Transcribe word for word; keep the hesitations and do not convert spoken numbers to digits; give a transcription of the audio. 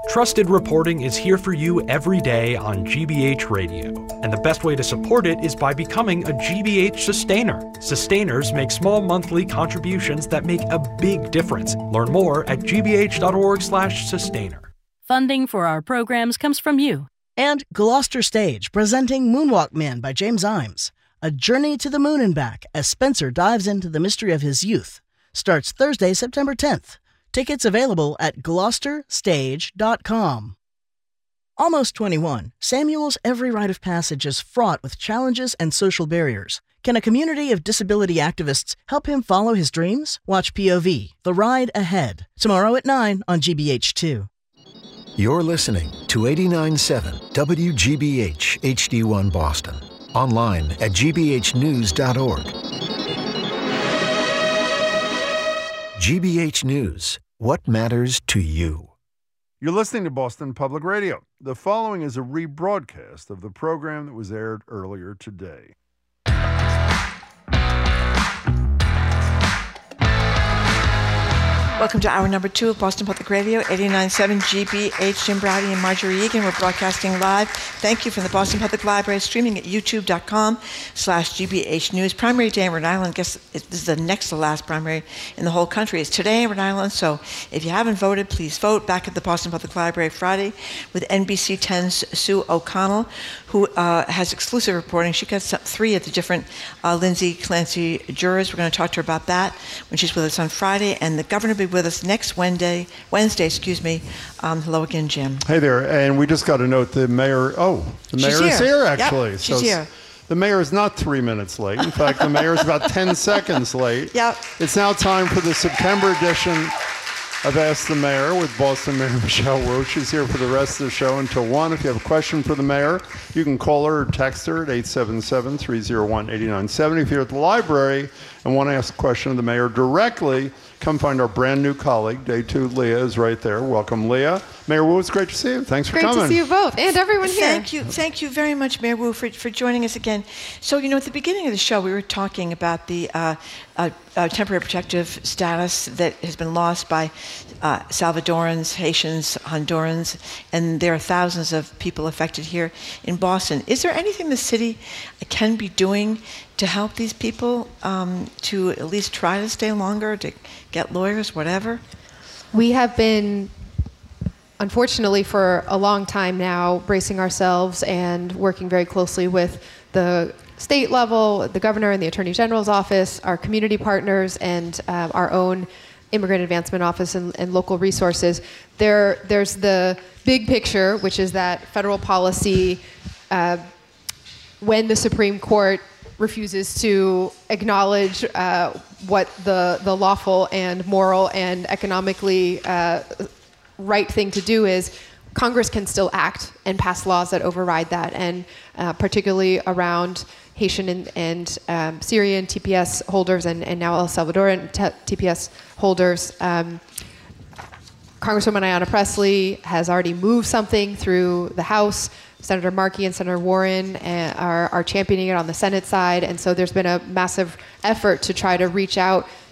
Trusted reporting is here for you every day on G B H Radio, and the best way to support it is by becoming a G B H sustainer. Sustainers make small monthly contributions that make a big difference. Learn more at g b h dot org slash sustainer. Funding for our programs comes from you. And Gloucester Stage, presenting Moonwalk Man by James Imes. A journey to the moon and back as Spencer dives into the mystery of his youth. Starts Thursday, September tenth. Tickets available at gloucester stage dot com. Almost twenty-one, Samuel's every rite of passage is fraught with challenges and social barriers. Can a community of disability activists help him follow his dreams? Watch P O V, The Ride Ahead, tomorrow at nine on G B H two. You're listening to eighty-nine point seven W G B H H D one Boston. Online at g b h news dot org. G B H News. What matters to you? You're listening to Boston Public Radio. The following is a rebroadcast of the program that was aired earlier today. Welcome to hour number two of Boston Public Radio, eighty-nine point seven G B H. Jim Browdy and Marjorie Egan. We're broadcasting live. Thank you from the Boston Public Library, streaming at youtube.com slash GBH News. Primary day in Rhode Island. Guess this is the next to last primary in the whole country. It's today in Rhode Island, so if you haven't voted, please vote. Back at the Boston Public Library Friday with N B C ten's Sue O'Connell, who uh, has exclusive reporting. She got some, three of the different uh, Lindsay Clancy jurors. We're going to talk to her about that when she's with us on Friday. And the governor will be with us next Wednesday, Wednesday, excuse me. Um, hello again, Jim. Hey there, and we just got a note, the mayor, oh, the mayor she's is here, here actually. Yep, she's so here. The mayor is not three minutes late. In fact, the mayor is about ten seconds late. Yep. It's now time for the September edition of Ask the Mayor with Boston Mayor Michelle Wu. She's here for the rest of the show until one. If you have a question for the mayor, you can call her or text her at eight seven seven, three oh one, eight nine seven zero. If you're at the library and want to ask a question of the mayor directly, come find our brand new colleague, Day two. Leah is right there. Welcome, Leah. Mayor Wu, it's great to see you. Thanks for great coming. Great to see you both and everyone here. Thank you. Thank you very much, Mayor Wu, for, for joining us again. So, you know, at the beginning of the show, we were talking about the uh, uh, uh, temporary protective status that has been lost by uh, Salvadorans, Haitians, Hondurans, and there are thousands of people affected here in Boston. Is there anything the city can be doing to help these people um, to at least try to stay longer, to get lawyers, whatever? We have been, unfortunately, for a long time now, bracing ourselves and working very closely with the state level, the governor and the attorney general's office, our community partners, and uh, our own immigrant advancement office and, and local resources. There, there's the big picture, which is that federal policy, uh, when the Supreme Court refuses to acknowledge uh, what the, the lawful and moral and economically uh, right thing to do is, Congress can still act and pass laws that override that, and uh, particularly around Haitian and, and um, Syrian T P S holders and, and now El Salvadoran T P S holders. Um, Congresswoman Ayanna Pressley has already moved something through the House. Senator Markey and Senator Warren are, are championing it on the Senate side, and so there's been a massive effort to try to reach out